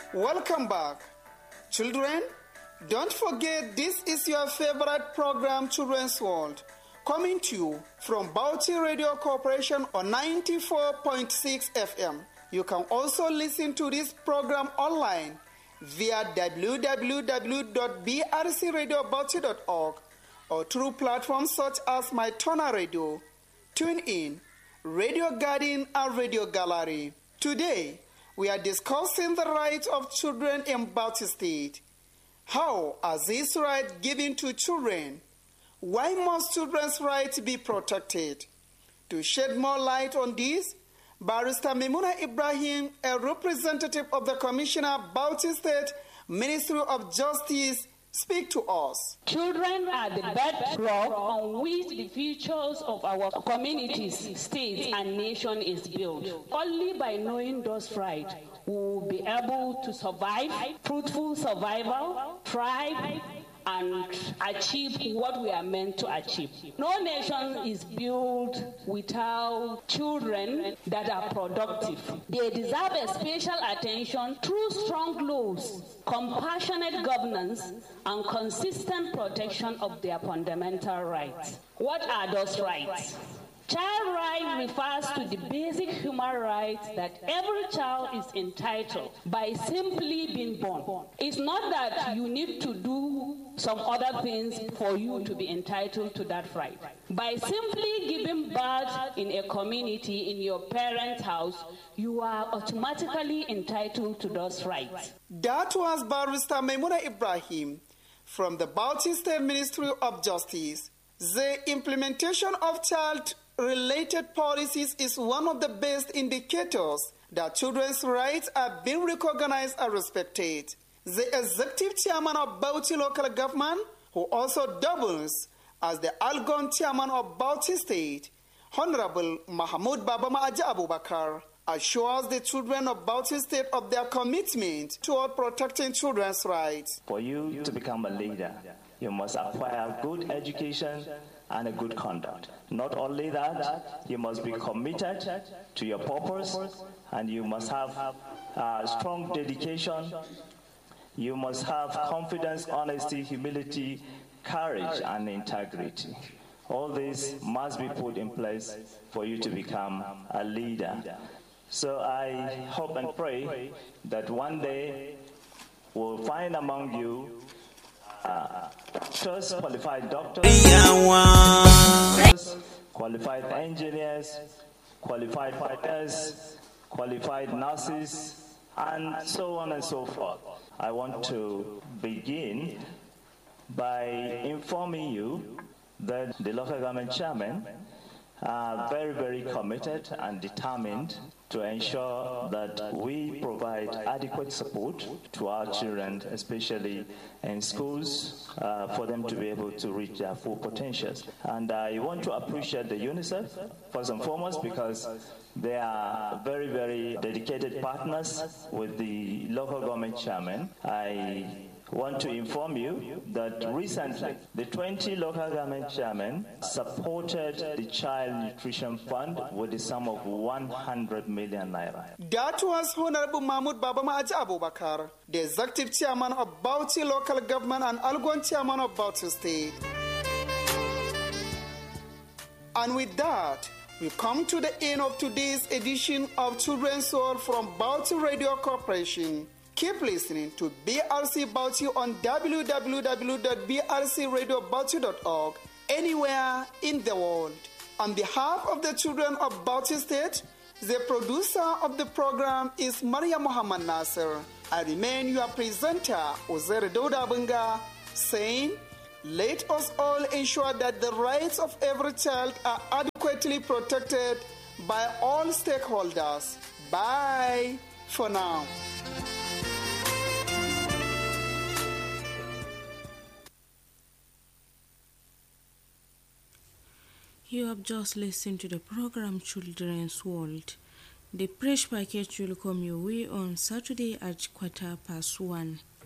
Welcome back. Children, don't forget this is your favorite program, Children's World, coming to you from Bauchi Radio Corporation on 94.6 FM. You can also listen to this program online via www.brcradiobauchi.org or through platforms such as My Tona Radio, TuneIn, Radio Garden, and Radio Gallery. Today, we are discussing the rights of children in Bauchi State. How are these rights given to children? Why must children's rights be protected? To shed more light on this, Barrister Memuna Ibrahim, a representative of the Commissioner, Bauchi State Ministry of Justice, speak to us. Children are the bedrock on which the futures of our communities, states, and nation is built. Only by knowing those rights, we will be able to survive, fruitful survival, thrive, and achieve what we are meant to achieve. No nation is built without children that are productive. They deserve a special attention through strong laws, compassionate governance, and consistent protection of their fundamental rights. What are those rights? Child right refers to the basic human rights that every child is entitled by simply being born. It's not that you need to do some other things for you to be entitled to that right. By simply giving birth in a community, in your parents' house, you are automatically entitled to those rights. That was Barrister Memuna Ibrahim from the Bauchi State Ministry of Justice. The implementation of child-related policies is one of the best indicators that children's rights are being recognized and respected. The executive chairman of Bauchi local government, who also doubles as the Algon chairman of Bauchi State, Honorable Mahmoud Babama Aja Abubakar, assures the children of Bauchi State of their commitment toward protecting children's rights. For you to become a leader, you must acquire good education and a good conduct. Not only that, you must be committed to your purpose, and you must have strong dedication. You must have confidence, honesty, humility, courage, and integrity. All this must be put in place for you to become a leader. So I hope and pray that one day we'll find among you first qualified doctors, qualified engineers, qualified fighters, qualified nurses, and so on and so forth. I want to begin by informing you that the local government chairman are very, very committed and determined to ensure that we provide adequate support to our children, especially in schools, for them to be able to reach their full potentials. And I want to appreciate the UNICEF, first and foremost, because they are very, very dedicated partners with the local government chairman. I want to inform you that recently the 20 local government chairmen supported the Child Nutrition Fund with the sum of 100 million naira. That was Honorable Mahmoud Babama Aja Abubakar, the executive chairman of Bauchi local government and Algon chairman of Bauchi State. And with that, we come to the end of today's edition of Children's World from Bauchi Radio Corporation. Keep listening to BRC Bauchi on www.brcradiobauchi.org anywhere in the world. On behalf of the children of Bauchi State, the producer of the program is Maria Muhammad Nasser. I remain your presenter, Uzair Dauda Bunga, saying, let us all ensure that the rights of every child are adequately protected by all stakeholders. Bye for now. You have just listened to the program Children's World. The press package will come your way on Saturday at 1:15.